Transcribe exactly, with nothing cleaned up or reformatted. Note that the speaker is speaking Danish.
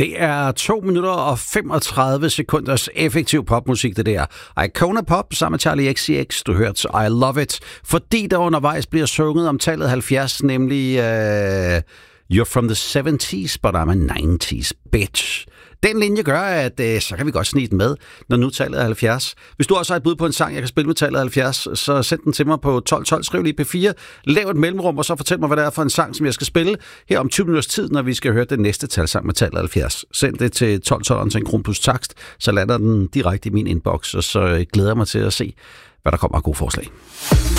Det er to minutter og femogtredive sekunders effektiv popmusik, det der. Icona Pop sammen med Charlie X C X. Du hørte I Love It. Fordi der undervejs bliver sunget om tallet halvfjerds, nemlig uh, You're from the seventies, but I'm a nineties bitch. Den linje gør, at øh, så kan vi godt snige den med, når nu tallet er halvfjerds. Hvis du også har et bud på en sang, jeg kan spille med tallet halvfjerds, så send den til mig på tolv tolv, skriv lige P fire, lav et mellemrum, og så fortæl mig, hvad det er for en sang, som jeg skal spille her om tyve minutters tid, når vi skal høre den næste talsang med tallet halvfjerds. Send det til tolv tolv til en krone plus takst, så lander den direkte i min inbox, og så glæder jeg mig til at se, hvad der kommer af gode forslag.